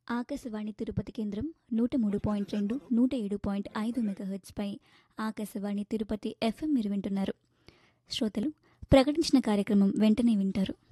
ఆకాశవాణి తిరుపతి కేంద్రం 103.2, 107.5 మెగాహెర్ట్జ్పై ఆకాశవాణి తిరుపతి ఎఫ్ఎం మీరు వింటున్నారు. శ్రోతలు ప్రకటించిన కార్యక్రమం వెంటనే వింటారు.